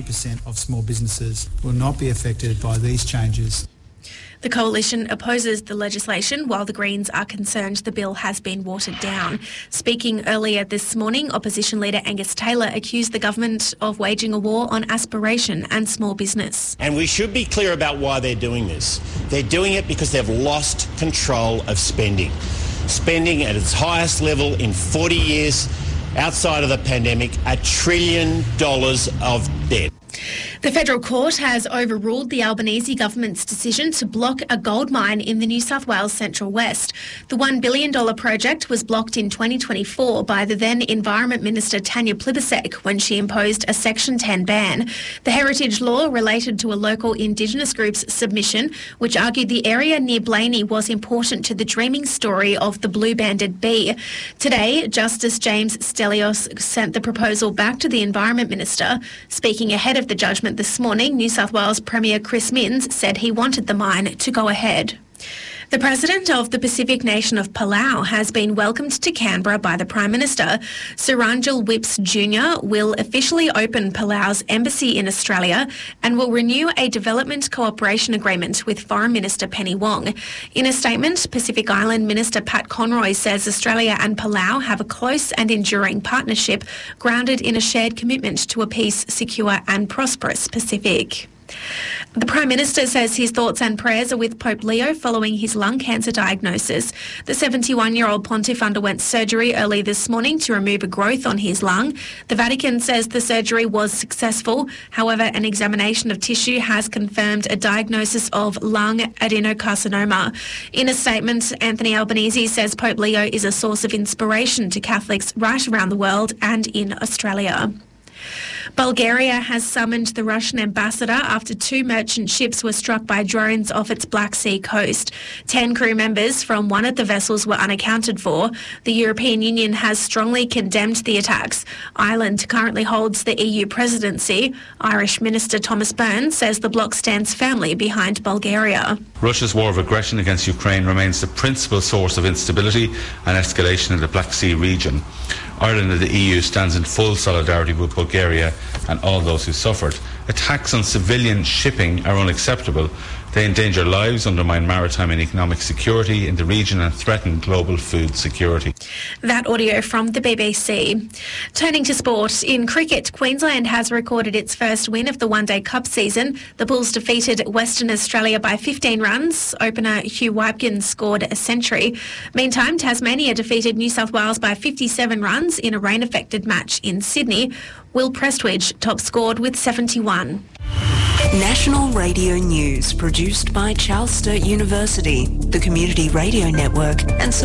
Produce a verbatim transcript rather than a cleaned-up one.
percent of small businesses will not be affected by these changes. The Coalition opposes the legislation, while the Greens are concerned the bill has been watered down. Speaking earlier this morning, Opposition Leader Angus Taylor accused the government of waging a war on aspiration and small business. And we should be clear about why they're doing this. They're doing it because they've lost control of spending. Spending at its highest level in forty years, outside of the pandemic, a trillion dollars of debt. The federal court has overruled the Albanese government's decision to block a gold mine in the New South Wales Central West. The one billion dollars project was blocked in twenty twenty-four by the then Environment Minister Tanya Plibersek when she imposed a Section ten ban. The heritage law related to a local Indigenous group's submission, which argued the area near Blaney was important to the dreaming story of the blue-banded bee. Today, Justice James Stelios sent the proposal back to the Environment Minister. Speaking ahead of the judgment this morning, New South Wales Premier Chris Minns said he wanted the mine to go ahead. The President of the Pacific nation of Palau has been welcomed to Canberra by the Prime Minister. Suranjul Whips Junior will officially open Palau's embassy in Australia and will renew a development cooperation agreement with Foreign Minister Penny Wong. In a statement, Pacific Island Minister Pat Conroy says Australia and Palau have a close and enduring partnership grounded in a shared commitment to a peace, secure and prosperous Pacific. The Prime Minister says his thoughts and prayers are with Pope Leo following his lung cancer diagnosis. The seventy-one-year-old pontiff underwent surgery early this morning to remove a growth on his lung. The Vatican says the surgery was successful. However, an examination of tissue has confirmed a diagnosis of lung adenocarcinoma. In a statement, Anthony Albanese says Pope Leo is a source of inspiration to Catholics right around the world and in Australia. Bulgaria has summoned the Russian ambassador after two merchant ships were struck by drones off its Black Sea coast. Ten crew members from one of the vessels were unaccounted for. The European Union has strongly condemned the attacks. Ireland currently holds the E U presidency. Irish Minister Thomas Burns says the bloc stands firmly behind Bulgaria. Russia's war of aggression against Ukraine remains the principal source of instability and escalation in the Black Sea region. Ireland and the E U stands in full solidarity with Bulgaria and all those who suffered. Attacks on civilian shipping are unacceptable. They endanger lives, undermine maritime and economic security in the region and threaten global food security. That audio from the B B C. Turning to sport, in cricket, Queensland has recorded its first win of the One Day Cup season. The Bulls defeated Western Australia by fifteen runs. Opener Hugh Wybkin scored a century. Meantime, Tasmania defeated New South Wales by fifty-seven runs in a rain-affected match in Sydney. Will Prestwidge top scored with seventy-one. National Radio News, produced by Charles Sturt University, the Community Radio Network, and